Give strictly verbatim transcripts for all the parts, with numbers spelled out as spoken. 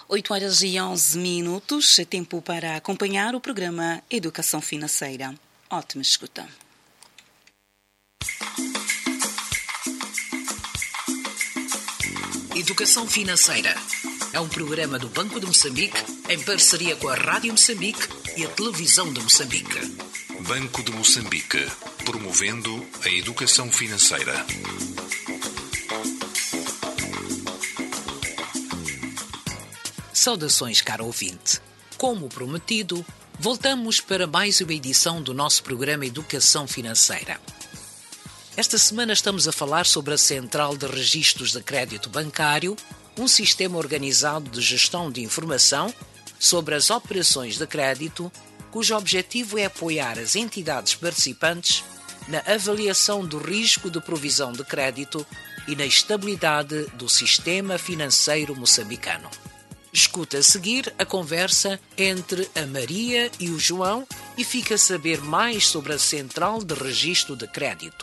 oito horas e onze minutos, é tempo para acompanhar o programa Educação Financeira. Ótima escuta. Educação Financeira é um programa do Banco de Moçambique em parceria com a Rádio Moçambique e a Televisão de Moçambique. Banco de Moçambique, promovendo a educação financeira. Saudações, caro ouvinte. Como prometido, voltamos para mais uma edição do nosso programa Educação Financeira. Esta semana estamos a falar sobre a Central de Registros de Crédito Bancário, um sistema organizado de gestão de informação sobre as operações de crédito, cujo objetivo é apoiar as entidades participantes na avaliação do risco de provisão de crédito e na estabilidade do sistema financeiro moçambicano. Escuta a seguir a conversa entre a Maria e o João e fica a saber mais sobre a Central de Registro de Crédito.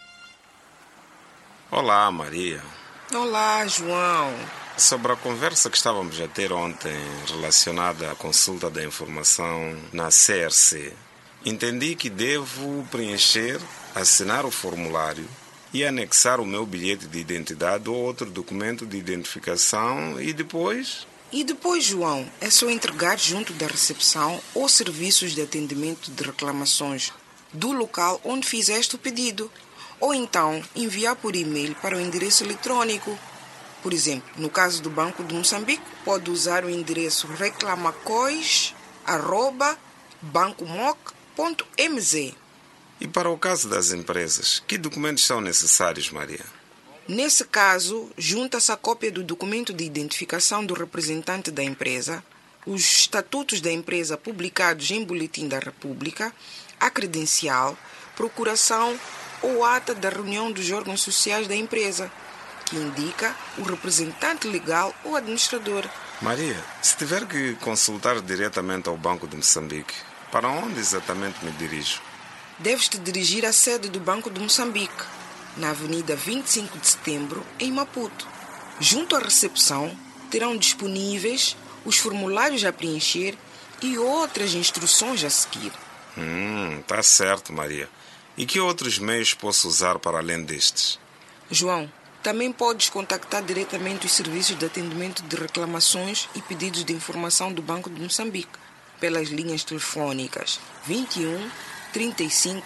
Olá, Maria. Olá, João. Sobre a conversa que estávamos a ter ontem relacionada à consulta da informação na C R C, entendi que devo preencher, assinar o formulário e anexar o meu bilhete de identidade ou outro documento de identificação e depois... E depois, João, é só entregar junto da recepção ou serviços de atendimento de reclamações do local onde fizeste o pedido. Ou então enviar por e-mail para o endereço eletrônico. Por exemplo, no caso do Banco de Moçambique, pode usar o endereço reclamacois arroba bancomoc ponto m z. E para o caso das empresas, que documentos são necessários, Maria? Nesse caso, junta-se a cópia do documento de identificação do representante da empresa, os estatutos da empresa publicados em Boletim da República, a credencial, procuração ou ata da reunião dos órgãos sociais da empresa, que indica o representante legal ou administrador. Maria, se tiver que consultar diretamente ao Banco de Moçambique, para onde exatamente me dirijo? Deves te dirigir à sede do Banco de Moçambique, na Avenida vinte e cinco de Setembro, em Maputo. Junto à recepção, terão disponíveis os formulários a preencher e outras instruções a seguir. Hum, tá certo, Maria. E que outros meios posso usar para além destes? João, também podes contactar diretamente os serviços de atendimento de reclamações e pedidos de informação do Banco de Moçambique pelas linhas telefônicas vinte e um, trinta e cinco,